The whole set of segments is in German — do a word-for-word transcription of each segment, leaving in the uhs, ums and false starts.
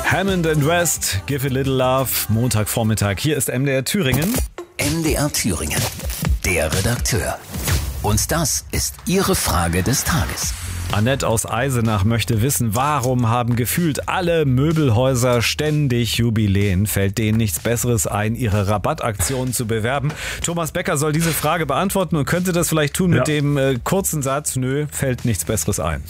Hammond and West, Give a Little Love, Montagvormittag. Hier ist M D R Thüringen. M D R Thüringen, der Redakteur. Und das ist Ihre Frage des Tages. Annette aus Eisenach möchte wissen, warum haben gefühlt alle Möbelhäuser ständig Jubiläen? Fällt denen nichts Besseres ein, ihre Rabattaktionen zu bewerben? Thomas Becker soll diese Frage beantworten und könnte das vielleicht tun mit ja. dem äh, kurzen Satz, nö, fällt nichts Besseres ein.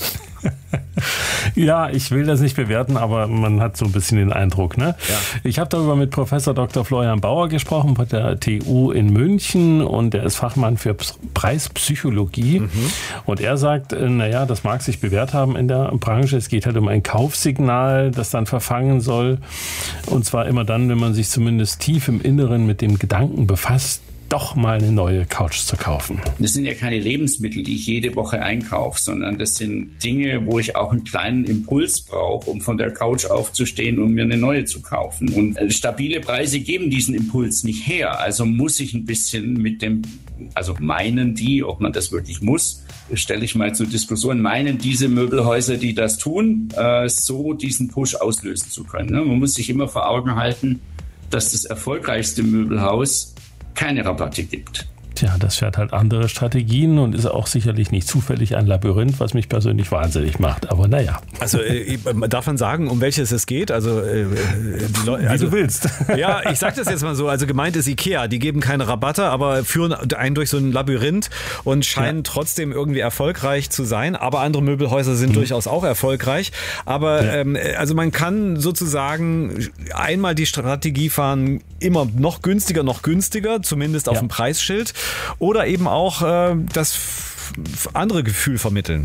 Ja, ich will das nicht bewerten, aber man hat so ein bisschen den Eindruck. Ne? Ja. Ich habe darüber mit Professor Doktor Florian Bauer gesprochen von der T U in München und er ist Fachmann für Preispsychologie. Mhm. Und er sagt, naja, das mag sich bewährt haben in der Branche. Es geht halt um ein Kaufsignal, das dann verfangen soll. Und zwar immer dann, wenn man sich zumindest tief im Inneren mit dem Gedanken befasst, doch mal eine neue Couch zu kaufen. Das sind ja keine Lebensmittel, die ich jede Woche einkaufe, sondern das sind Dinge, wo ich auch einen kleinen Impuls brauche, um von der Couch aufzustehen und mir eine neue zu kaufen. Und stabile Preise geben diesen Impuls nicht her. Also muss ich ein bisschen mit dem, also meinen die, ob man das wirklich muss, stelle ich mal zur Diskussion, meinen diese Möbelhäuser, die das tun, so diesen Push auslösen zu können. Man muss sich immer vor Augen halten, dass das erfolgreichste Möbelhaus keine Rabatte gibt. Tja, das fährt halt andere Strategien und ist auch sicherlich nicht zufällig ein Labyrinth, was mich persönlich wahnsinnig macht. Aber naja. Also äh, darf man sagen, um welches es geht? Also, äh, die Leute, also wie du willst. Ja, ich sag das jetzt mal so. Also gemeint ist Ikea. Die geben keine Rabatte, aber führen einen durch so ein Labyrinth und scheinen ja. trotzdem irgendwie erfolgreich zu sein. Aber andere Möbelhäuser sind mhm. durchaus auch erfolgreich. Aber ja. ähm, also man kann sozusagen einmal die Strategie fahren, immer noch günstiger, noch günstiger, zumindest auf ja. dem Preisschild. Oder eben auch äh, das andere Gefühl vermitteln.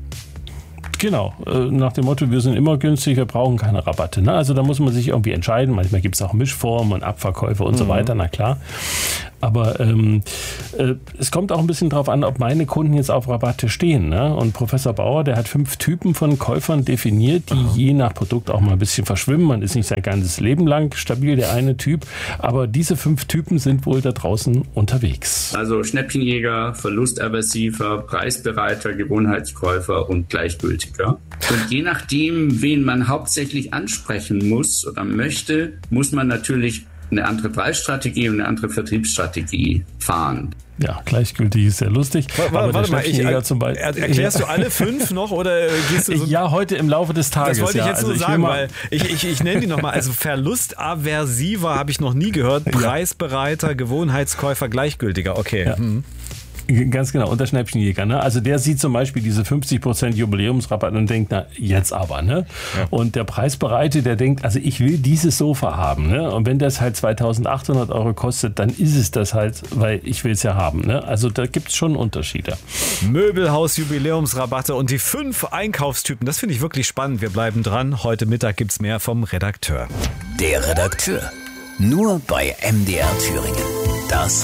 Genau, nach dem Motto, wir sind immer günstig, wir brauchen keine Rabatte. Ne? Also da muss man sich irgendwie entscheiden. Manchmal gibt es auch Mischformen und Abverkäufe und mhm. so weiter, na klar. Aber ähm, äh, es kommt auch ein bisschen drauf an, ob meine Kunden jetzt auf Rabatte stehen. Ne? Und Professor Bauer, der hat fünf Typen von Käufern definiert, die mhm. je nach Produkt auch mal ein bisschen verschwimmen. Man ist nicht sein ganzes Leben lang stabil, der eine Typ. Aber diese fünf Typen sind wohl da draußen unterwegs. Also Schnäppchenjäger, verlustaversiver, preisbereiter, Gewohnheitskäufer und gleichgültiger. Und je nachdem, wen man hauptsächlich ansprechen muss oder möchte, muss man natürlich eine andere Preisstrategie und eine andere Vertriebsstrategie fahren. Ja, gleichgültig ist sehr lustig. Warte, aber warte mal, ich, er, zum Beispiel, erklärst du alle fünf noch oder gehst du so? Ja, heute im Laufe des Tages. Das wollte ich ja. jetzt also nur ich sagen, weil ich, ich, ich nenne die nochmal. Also verlustaversiver habe ich noch nie gehört. Preisbereiter, Gewohnheitskäufer, gleichgültiger. Okay. Ja. Hm. Ganz genau, und der Schnäppchenjäger, ne? Also der sieht zum Beispiel diese fünfzig Prozent Jubiläumsrabatt und denkt, na, jetzt aber, ne? Ja. Und der Preisbereite, der denkt, also ich will dieses Sofa haben, ne? Und wenn das halt zweitausendachthundert Euro kostet, dann ist es das halt, weil ich will es ja haben, ne? Also da gibt es schon Unterschiede. Möbelhaus, Jubiläumsrabatte und die fünf Einkaufstypen, das finde ich wirklich spannend. Wir bleiben dran. Heute Mittag gibt's mehr vom Redakteur. Der Redakteur. Nur bei M D R Thüringen. Das